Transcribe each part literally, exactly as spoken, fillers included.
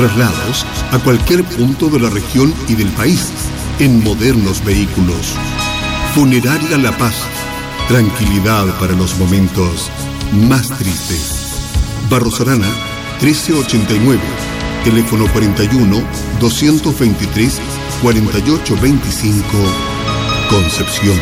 Traslados a cualquier punto de la región y del país en modernos vehículos. Funeraria La Paz. Tranquilidad para los momentos más tristes. Barros Arana, trece ochenta y nueve. Teléfono cuarenta y uno, doscientos veintitrés, cuarenta y ocho veinticinco. Concepción.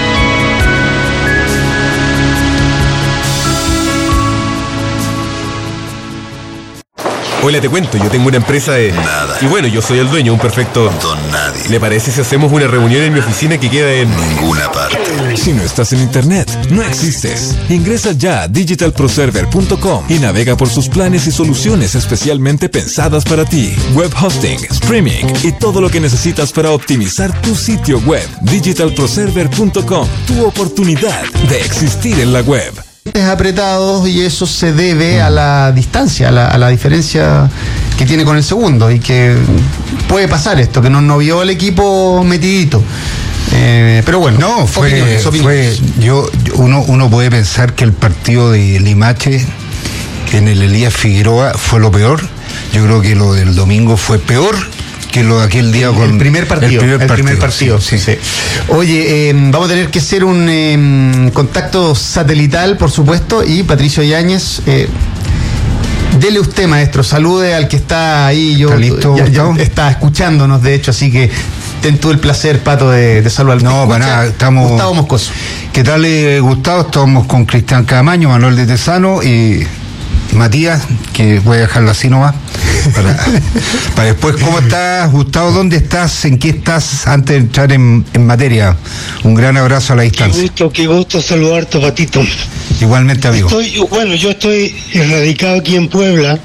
Hola, te cuento, yo tengo una empresa de... Nada. Y bueno, yo soy el dueño, un perfecto... Don nadie. ¿Le parece si hacemos una reunión en mi oficina que queda en... Ninguna parte. Si no estás en internet, no existes. Ingresa ya a digital pro server punto com y navega por sus planes y soluciones especialmente pensadas para ti. Web hosting, streaming y todo lo que necesitas para optimizar tu sitio web. digital pro server punto com, tu oportunidad de existir en la web. Apretados, y eso se debe a la distancia, a la, a la diferencia que tiene con el segundo, y que puede pasar esto, que no, no vio el equipo metidito. Eh, pero bueno, no, fue, opiniones, opiniones. fue yo, uno, uno puede pensar que el partido de Limache en el Elías Figueroa fue lo peor. Yo creo que lo del domingo fue peor que lo de aquel día con el primer partido. El primer, el primer partido, partido sí, sí. sí. Oye, eh, vamos a tener que hacer un eh, contacto satelital, por supuesto, y Patricio Yáñez, eh, dele usted, maestro, salude al que está ahí. Yo, ¿Está listo, ya, ya está escuchándonos, de hecho, así que ten tú el placer, Pato, de, de saludar. No, para nada, estamos... Gustavo Moscoso. ¿Qué tal, eh, Gustavo? Estamos con Cristian Camaño, Manuel de Tesano y Matías, que voy a dejarlo así nomás. Para, para después, ¿cómo estás, Gustavo? ¿Dónde estás? ¿En qué estás? Antes de entrar en, en materia, un gran abrazo a la distancia. Qué gusto, qué gusto saludarte, Patito. Igualmente, amigo. Estoy, bueno, yo estoy radicado aquí en Puebla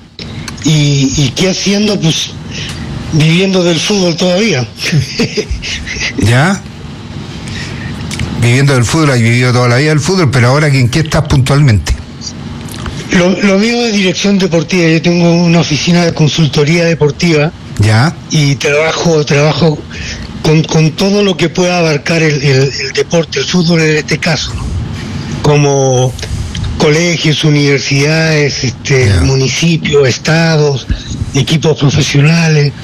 y, y ¿qué haciendo? Pues viviendo del fútbol todavía. ¿Ya? Viviendo del fútbol, has vivido toda la vida del fútbol, pero ahora, ¿en qué estás puntualmente? Lo, lo mío es dirección deportiva. Yo tengo una oficina de consultoría deportiva. Ya. Y trabajo, trabajo con, con todo lo que pueda abarcar el, el, el deporte, el fútbol en este caso, ¿no? Como colegios, universidades, este, yeah. municipios, estados, equipos profesionales.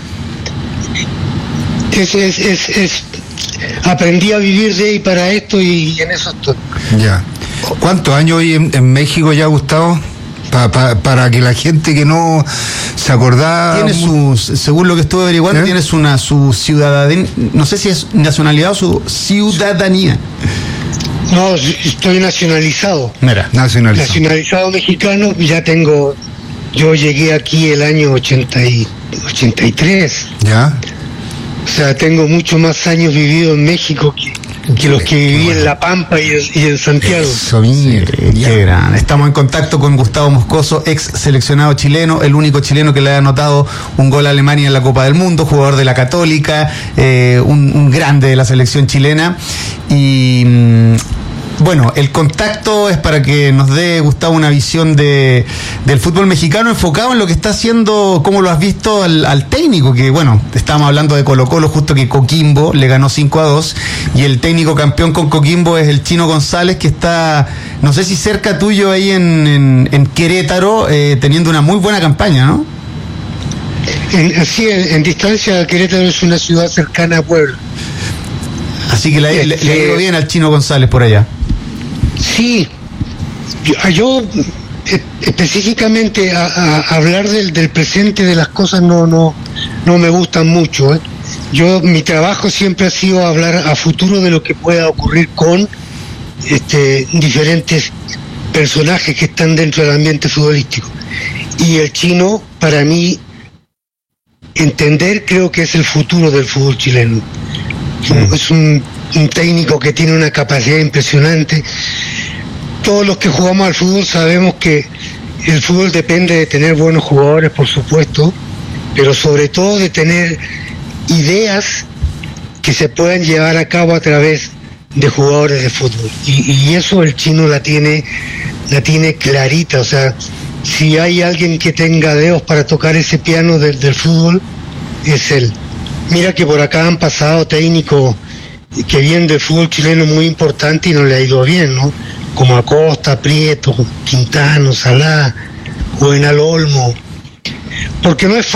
Es, es, es, es, aprendí a vivir de y para esto, y en eso estoy. Ya. ¿Cuántos años hoy en, en México ya, Gustavo? Pa, pa, para que la gente que no se acordaba... Tiene su, según lo que estuve averiguando, ¿eh? Tienes una, su ciudadanía, no sé si es nacionalidad o su ciudadanía. No, estoy nacionalizado. Mira, nacionalizado. Nacionalizado mexicano, ya tengo, yo llegué aquí el año ochenta y tres. Ya. O sea, tengo mucho más años vivido en México que... que los que viví en La Pampa y, y en Santiago. Eso, mire, qué gran. Estamos en contacto con Gustavo Moscoso, ex seleccionado chileno, el único chileno que le ha anotado un gol a Alemania en la Copa del Mundo, jugador de la Católica, eh, un, un grande de la selección chilena. Y bueno, el contacto es para que nos dé, Gustavo, una visión de del fútbol mexicano enfocado en lo que está haciendo, cómo lo has visto al, al técnico, que bueno, estábamos hablando de Colo Colo, justo que Coquimbo le ganó cinco a dos, y el técnico campeón con Coquimbo es el Chino González, que está, no sé si cerca tuyo ahí en, en, en Querétaro, eh, teniendo una muy buena campaña, ¿no? En, sí, en, en distancia, Querétaro es una ciudad cercana a Puebla. Así que le, le, le ha ido bien al Chino González por allá. Sí, yo, yo específicamente a, a hablar del, del presente de las cosas no no no me gustan mucho, ¿eh? Yo, mi trabajo siempre ha sido hablar a futuro de lo que pueda ocurrir con este diferentes personajes que están dentro del ambiente futbolístico. Y el Chino, para mí, entender, creo que es el futuro del fútbol chileno. Mm. Es un, un técnico que tiene una capacidad impresionante. Todos los que jugamos al fútbol sabemos que el fútbol depende de tener buenos jugadores, por supuesto, pero sobre todo de tener ideas que se puedan llevar a cabo a través de jugadores de fútbol. Y, y eso el Chino la tiene, la tiene clarita. O sea, si hay alguien que tenga dedos para tocar ese piano del, del fútbol, es él. Mira que por acá han pasado técnicos que vienen del fútbol chileno muy importante y no le ha ido bien, ¿no? Como Acosta, Prieto, Quintano, Salá, Juvenal Olmo. Porque no es